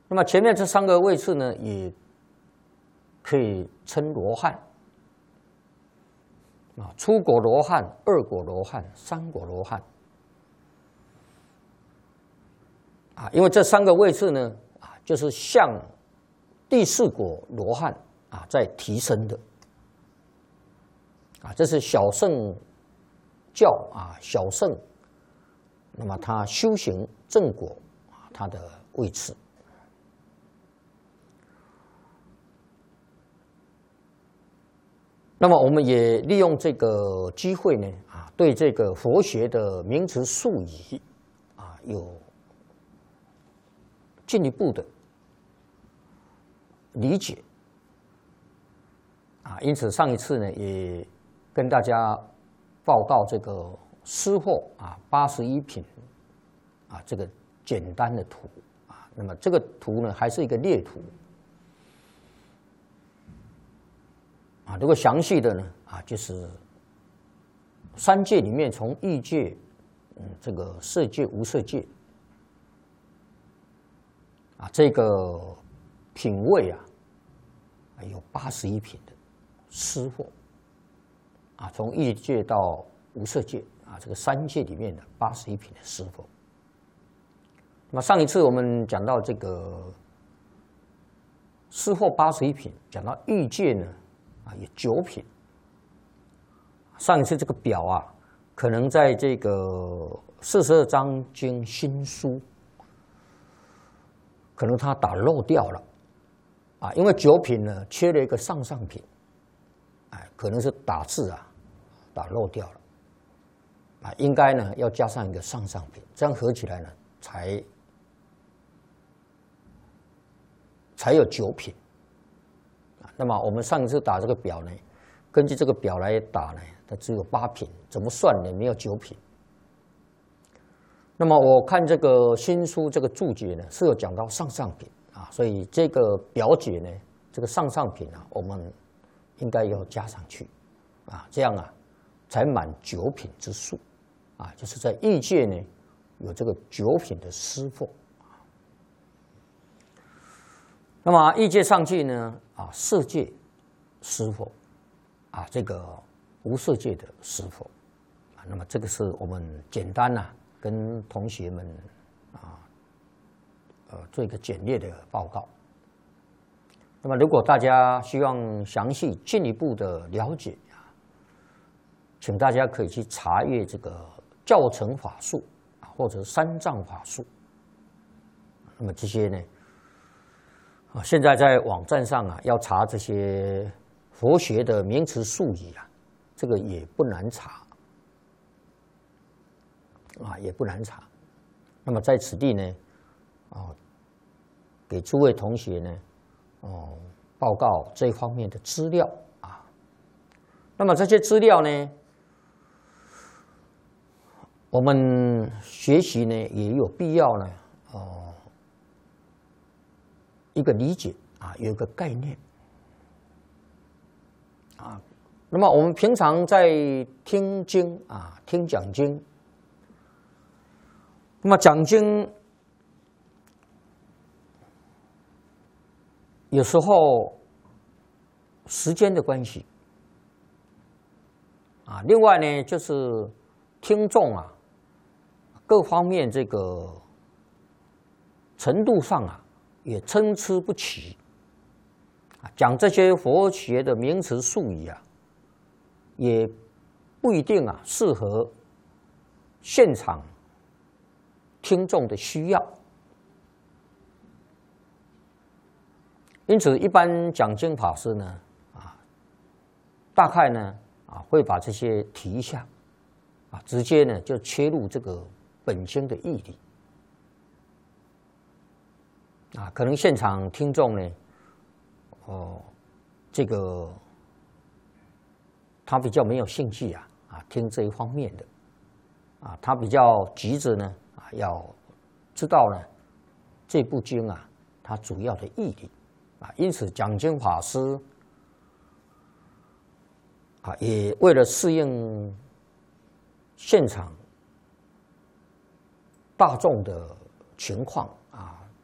那么前面这3个位次呢，也可以称罗汉啊，初果罗汉、2果罗汉、3果罗汉啊，因为这3个位次呢啊，就是向第4果罗汉啊在提升的啊，这是小乘教啊，小乘，那么他修行正果啊，他的位次。那么我们也利用这个机会呢，啊，对这个佛学的名词术语啊，有进一步的理解啊。因此上一次呢，也跟大家报告这个诗货啊81品啊这个简单的图啊。那么这个图呢，还是一个列图。啊，如果详细的呢，啊，就是3界里面，从欲界，这个色界、无色界，啊，这个品位啊，有81品的诗货，啊，从欲界到无色界，啊，这个3界里面的81品的诗货。那么上一次我们讲到这个诗货81品，讲到欲界呢。啊，有9品。上一次这个表啊，可能在这个42章经新书，可能他打漏掉了啊，因为9品呢缺了一个上品，哎，可能是打字啊打漏掉了啊，应该呢要加上一个上品，这样合起来呢才有9品。那么我们上一次打这个表呢，根据这个表来打呢，它只有8品，怎么算呢？没有9品。那么我看这个新书这个注解呢，是有讲到上品啊，所以这个表解呢，这个上品啊，我们应该要加上去啊，这样啊才满9品之数啊，就是在欲界呢有这个9品的诗货。那么欲界上去呢，啊，色界诗货，啊，这个无色界的诗货，啊，那么这个是我们简单跟同学们做一个简略的报告。那么如果大家希望详细进一步的了解啊，请大家可以去查阅这个教程法术啊，或者三藏法术。那么这些呢？现在在网站上啊，要查这些佛学的名词术语啊，这个也不难查啊，也不难查。那么在此地呢，给诸位同学呢，报告这方面的资料啊。那么这些资料呢，我们学习呢也有必要呢，一个理解啊，有一个概念啊。那么我们平常在听经啊，听讲经，那么讲经有时候时间的关系啊，另外呢就是听众啊各方面这个程度上啊也参差不齐啊，讲这些佛学的名词术语啊，也不一定啊适合现场听众的需要。因此，一般讲经法师呢，大概呢，会把这些提一下，直接呢就切入这个本经的义理。可能现场听众呢，这个他比较没有兴趣听这一方面的，他比较急着呢，要知道呢这部经它主要的义理，因此讲经法师也为了适应现场大众的情况